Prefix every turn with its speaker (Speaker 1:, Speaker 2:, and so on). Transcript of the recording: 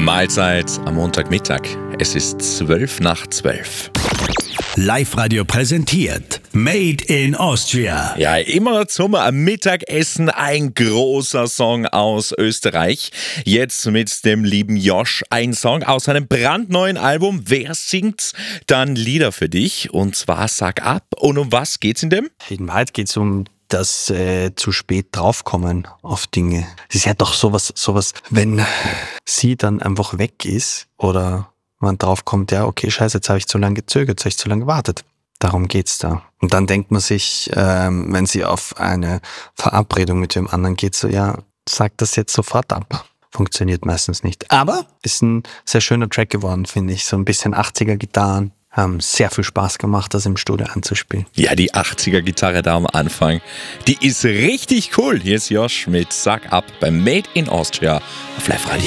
Speaker 1: Mahlzeit am Montagmittag. Es ist 12:12.
Speaker 2: Live-Radio präsentiert Made in Austria.
Speaker 1: Ja, immer zum Mittagessen ein großer Song aus Österreich. Jetzt mit dem lieben Josh. Ein Song aus seinem brandneuen Album. Wer singt dann Lieder für dich? Und zwar Sag ab. Und um was geht's in dem?
Speaker 3: In Wahrheit geht es um das zu spät draufkommen auf Dinge. Es ist ja doch sowas, wenn sie dann einfach weg ist oder man draufkommt, ja, okay, scheiße, jetzt habe ich zu lange gezögert, jetzt habe ich zu lange gewartet. Darum geht's da. Und dann denkt man sich, wenn sie auf eine Verabredung mit dem anderen geht, so, ja, sag das jetzt sofort ab. Funktioniert meistens nicht. Aber ist ein sehr schöner Track geworden, finde ich. So ein bisschen 80er-Gitarren. Haben sehr viel Spaß gemacht, das im Studio anzuspielen.
Speaker 1: Ja, die 80er-Gitarre da am Anfang, die ist richtig cool. Hier ist Josh mit Sag ab beim Made in Austria auf Live Radio.